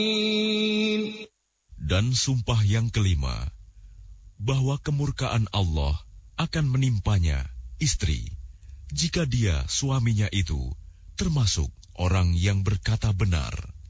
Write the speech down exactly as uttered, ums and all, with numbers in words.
Dan sumpah yang kelima, bahwa kemurkaan Allah akan menimpanya istri, jika dia suaminya itu termasuk orang yang berkata benar.